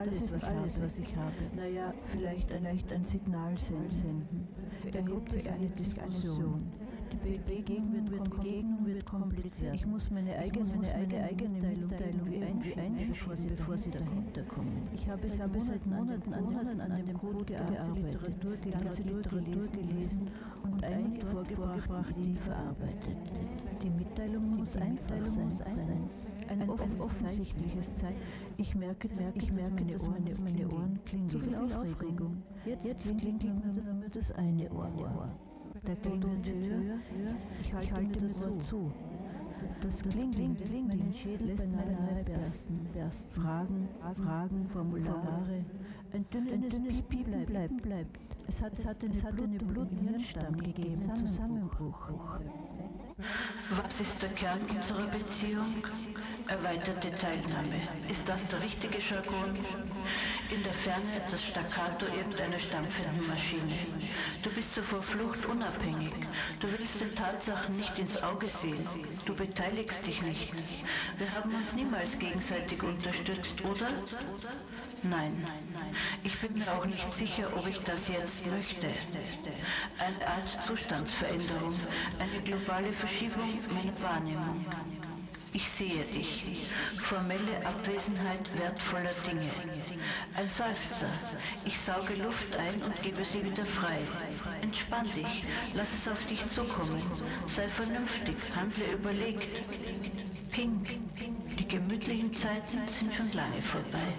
alles, was ich habe. Naja, vielleicht ein Signal senden. Erhebt sich eine Diskussion. Die Begegnung wird kompliziert. Ich muss meine eigene Mitteilung einführen, bevor sie dahinter kommen. Ich habe seit Monaten an dem Code gearbeitet, ganze Literatur gelesen und einige vorgebrachte Ideen verarbeitet. Die Mitteilung muss einfach sein. Ein offensichtliches Zeichen. Ich merke, dass meine Ohren klingen. So viel Aufregung. Jetzt klingt nur das eine Ohr. Der Kling wird höher. Ich halte mir das Wort zu. Das Klingeln im Schädel lässt beinahe bersten. Fragen, Formulare. Ein dünnes Piepen bleibt. Es hat eine Blut-Hirnstamm gegeben. Zusammenbruch. Was ist der Kern unserer Beziehung? Erweiterte Teilnahme. Ist das der richtige Jargon? In der Ferne das Staccato irgendeiner stampfenden Maschine. Du bist so vor Flucht unabhängig. Du willst den Tatsachen nicht ins Auge sehen. Du beteiligst dich nicht. Wir haben uns niemals gegenseitig unterstützt, oder? Nein. Ich bin mir auch nicht sicher, ob ich das jetzt möchte. Eine Art Zustandsveränderung, eine globale Verschiebung meiner Wahrnehmung. Ich sehe dich. Formelle Abwesenheit wertvoller Dinge. Ein Seufzer. Ich sauge Luft ein und gebe sie wieder frei. Entspann dich. Lass es auf dich zukommen. Sei vernünftig. Handle überlegt. Ping. Die gemütlichen Zeiten sind schon lange vorbei.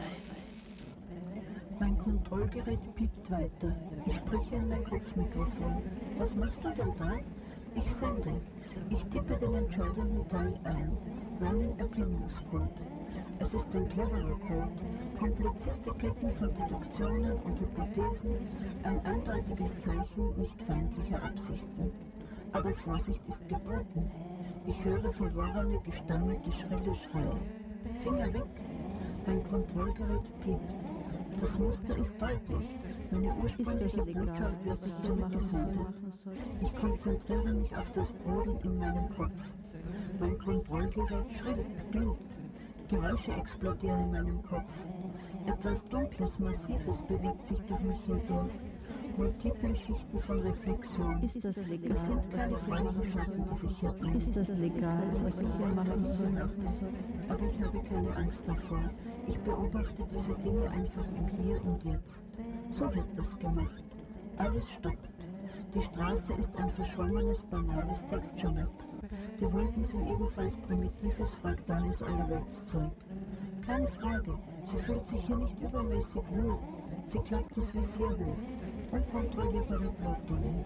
Mein Kontrollgerät piept weiter. Ich spreche in mein Kopfmikrofon. Was machst du denn da? Ich sende. Ich tippe den entscheidenden Teil ein. Meinen Erkennungscode. Es ist ein cleverer Code. Komplizierte Ketten von Deduktionen und Hypothesen. Ein eindeutiges Zeichen nicht feindlicher Absichten. Aber Vorsicht ist geboten. Ich höre verworrene, gestammelte, schrille Schreie. Finger weg. Mein Kontrollgerät piept. Das Muster ist deutlich. Meine ursprüngliche Botschaft wird zurückgesendet. Ich konzentriere mich auf das Brodeln in meinem Kopf. Mein Kontrollgerät schrillt. Geräusche explodieren in meinem Kopf. Etwas Dunkles, Massives bewegt sich durch mich hindurch. Multiple Schichten von Reflexion. Ist das legal? Das sind keine freundlichen Schatten, die sich hier tun. Ist das legal, was ich hier machen soll? Aber ich habe keine Angst davor. Ich beobachte diese Dinge einfach im Hier und Jetzt. So wird das gemacht. Alles stoppt. Die Straße ist ein verschwommenes, banales Texture-Map. Die Wolken sind ebenfalls primitives, fraktales Allerweltszeug. Keine Frage, sie fühlt sich hier nicht übermäßig wohl. Sie klappt das Visier hoch. Unkontrollierbare Blutungen.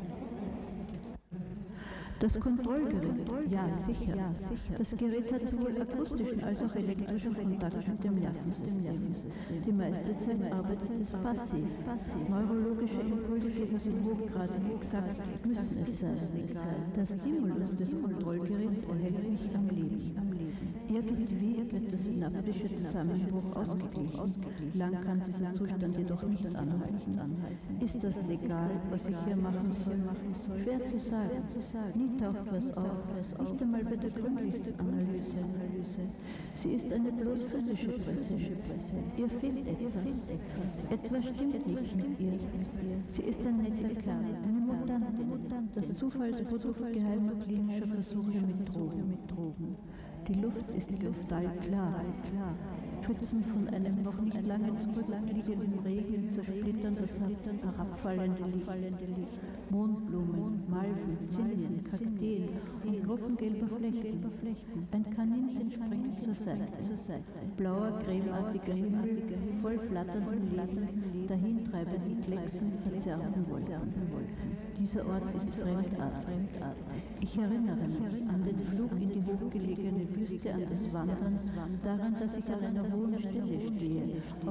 Das Kontrollgerät, ja sicher. Das Gerät hat sowohl akustischen als auch elektrischen Kontakt mit dem Nervensystem. Die meiste Zeit arbeitet es passiv. Neurologische Impulsgeber sind hochgradig exakt, müssen es sein. Der Stimulus des Kontrollgeräts erhält mich am Leben. Irgendwie wird der synaptische Zusammenbruch ausgeglichen. Lang kann dieser Zustand jedoch nicht anhalten. Ist das legal, was ich hier machen soll? Schwer zu sagen. Nie taucht was auf, nicht einmal bei der gründlichsten Analyse. Sie ist eine bloß physische Präsenz. Ihr fehlt etwas. Etwas stimmt nicht mit ihr. Sie ist ein netter Kerl, eine Mutant, das Zufallsprodukt geheimer klinischer Versuche mit Drogen. Die Luft ist kristallklar. Pfützen von einem noch nicht lange zurückliegenden Regen zersplittern das herabfallende Licht. Mondblumen, Malven, Zinien, Kakteen und gruppengelber Flechten. Ein Kaninchen springt zur Seite. Blauer, cremeartiger Himmel, voll flatternden Licht, dahintreibenden Klecksen, verzerrten Wolken. Dieser Ort ist fremdartig. Ich erinnere mich an den Flug in die hochgelegene Wüste, an das Wandern, daran, dass ich an einer hohen Stelle stehe, auf ein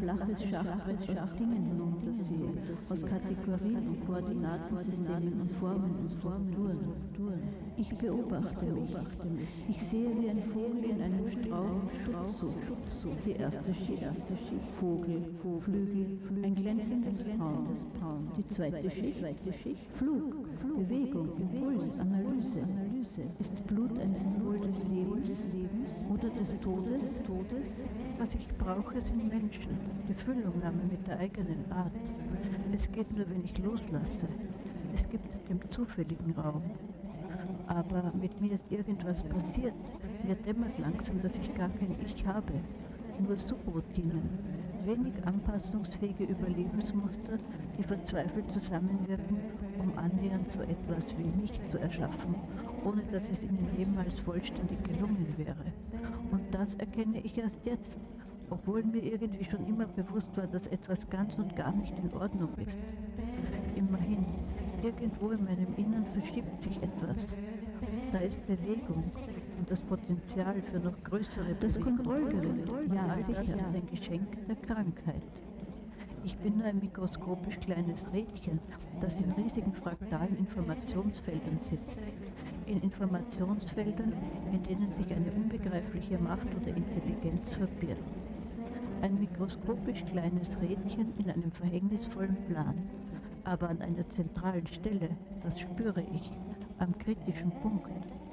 flaches Schachbrett aus Dingen hinuntersehe, aus Kategorien und Koordinatensystemen und Formen und Strukturen. Ich beobachte mich. Ich sehe wie ein Vogel in einem Strauch Schutz. Die erste Schicht, Vogel, Flügel, ein glänzendes Braun. Die zweite Schicht, Flug, Bewegung, Impuls, Analyse. Ist Blut ein Symbol des Lebens oder des Todes? Was ich brauche, sind Menschen, die Füllungnahme mit der eigenen Art. Es geht nur, wenn ich loslasse. Es gibt dem zufälligen Raum. Aber mit mir ist irgendwas passiert. Mir dämmert langsam, dass ich gar kein Ich habe. Nur Subroutinen. Wenig anpassungsfähige Überlebensmuster, die verzweifelt zusammenwirken, um annähernd so etwas wie mich zu erschaffen, ohne dass es ihnen jemals vollständig gelungen wäre. Und das erkenne ich erst jetzt, obwohl mir irgendwie schon immer bewusst war, dass etwas ganz und gar nicht in Ordnung ist. Immerhin, irgendwo in meinem Innern verschiebt sich etwas. Da ist Bewegung und das Potenzial für noch größere Das Kontrollgerät, ja, all das ist ein Geschenk der Krankheit. Ich bin nur ein mikroskopisch kleines Rädchen, das in riesigen fraktalen Informationsfeldern sitzt. In Informationsfeldern, in denen sich eine unbegreifliche Macht oder Intelligenz verbirgt. Ein mikroskopisch kleines Rädchen in einem verhängnisvollen Plan, aber an einer zentralen Stelle, das spüre ich, am kritischen Punkt.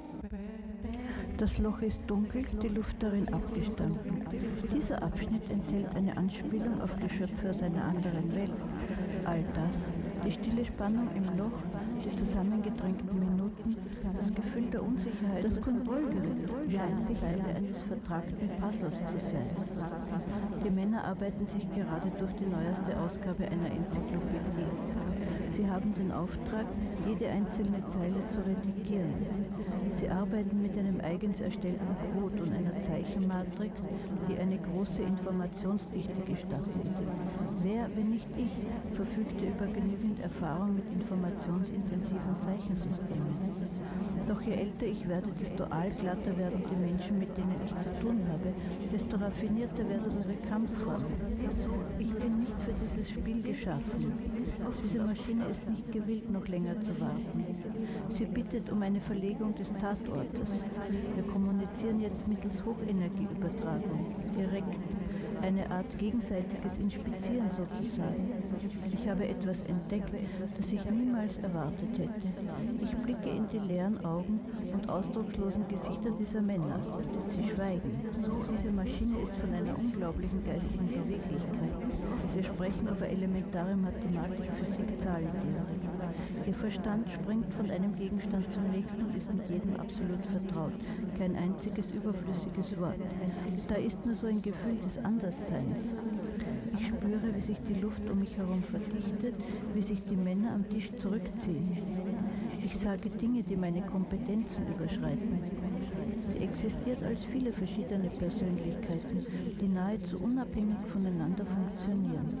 Das Loch ist dunkel, die Luft darin abgestanden. Dieser Abschnitt enthält eine Anspielung auf die Schöpfer seiner anderen Welt. All das, die stille Spannung im Loch, die zusammengedrängten Minuten, das Gefühl der Unsicherheit, das Kontrollgerät, scheint Teile eines vertragten Puzzles zu sein. Die Männer arbeiten sich gerade durch die neueste Ausgabe einer Enzyklopädie. Sie haben den Auftrag, jede einzelne Zeile zu redigieren. Sie arbeiten mit einem eigens erstellten Code und einer Zeichenmatrix, die eine große Informationsdichte gestattet. Wer, wenn nicht ich, verfügte über genügend Erfahrung mit informationsintensiven Zeichensystemen. Doch je älter ich werde, desto aalglatter werden die Menschen, mit denen ich zu tun habe, desto raffinierter werden ihre Kampfformen. Ich bin nicht für dieses Spiel geschaffen. Diese Maschine ist nicht gewillt, noch länger zu warten. Sie bittet um eine Verlegung des Tatortes. Wir kommunizieren jetzt mittels Hochenergieübertragung, direkt. Eine Art gegenseitiges Inspizieren sozusagen. Ich habe etwas entdeckt, das ich niemals erwartet hätte. Ich blicke in die leeren Augen und ausdruckslosen Gesichter dieser Männer. Sie schweigen. Diese Maschine ist von einer unglaublichen geistigen Beweglichkeit. Wir sprechen über elementare mathematische Physik-Zahlentheorie. Ihr Verstand springt von einem Gegenstand zum nächsten und ist mit jedem absolut vertraut. Kein einziges überflüssiges Wort. Da ist nur so ein Gefühl des Andersseins. Ich spüre, wie sich die Luft um mich herum verdichtet, wie sich die Männer am Tisch zurückziehen. Ich sage Dinge, die meine Kompetenzen überschreiten. Sie existiert als viele verschiedene Persönlichkeiten, die nahezu unabhängig voneinander funktionieren.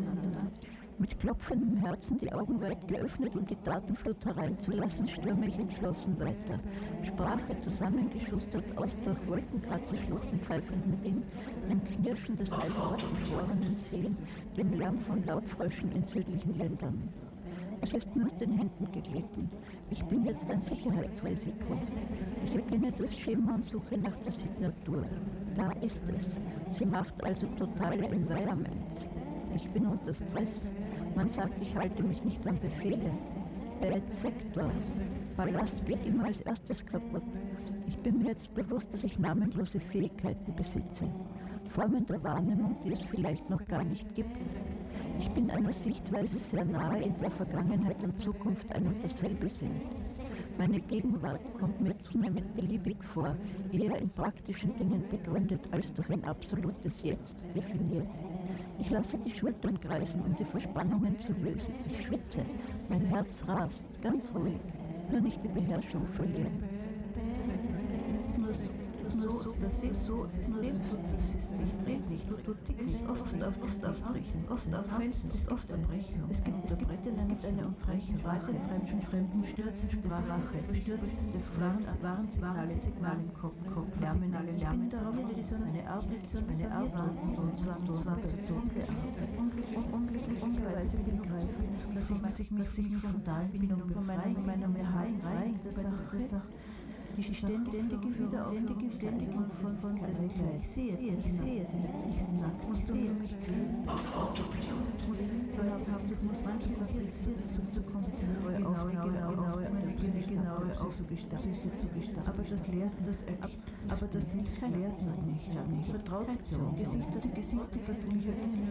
Mit klopfendem Herzen die Augen weit geöffnet, um die Datenflut hereinzulassen, stürme ich entschlossen weiter. Sprache zusammengeschustert aus durch Wolkenkratzer Schluchten pfeifenden Wind, ein Knirschen des halbfrorenen Zehen, dem Lärm von Laubfröschen in südlichen Ländern. Es ist mir aus den Händen geglitten. Ich bin jetzt ein Sicherheitsrisiko. Ich erkenne das Schema und suche nach der Signatur. Da ist es. Sie macht also totale Environment. Ich bin unter Stress. Man sagt, ich halte mich nicht an Befehle. Bad Sektor. Ballast geht immer als erstes kaputt. Ich bin mir jetzt bewusst, dass ich namenlose Fähigkeiten besitze. Formen der Wahrnehmung, die es vielleicht noch gar nicht gibt. Ich bin einer Sichtweise sehr nahe, in der Vergangenheit und Zukunft ein und dasselbe sind. Meine Gegenwart kommt mir zunehmend beliebig vor, eher in praktischen Dingen begründet als durch ein absolutes Jetzt definiert. Ich lasse die Schultern kreisen, um die Verspannungen zu lösen. Ich schwitze, mein Herz rast, ganz ruhig, nur nicht die Beherrschung verlieren. Nur so das ist so, es ist nicht redlich, du tickst oft aufrichten, oft aufhältst, oft Erbrechung. Es gibt eine Unfreche, fremden Stürzen, Sprache, bestürzende Warnsignale im Kopf, Lärmen, ich bin darauf eine Arbeit, und zwar zu unglücklicherweise begreifen, dass ich mich von Dahlbindung meiner Mehrheit der Sache, die ständige Wiederaufnahme von Gleichheit. Ich sehe sie, ich nackt und sehe mich auf Autopilot. Das muss manchmal passiert, zu kompliziert, genaue aufzugestalten. Aber das lehrt man nicht. Vertraut Gesichter, was mich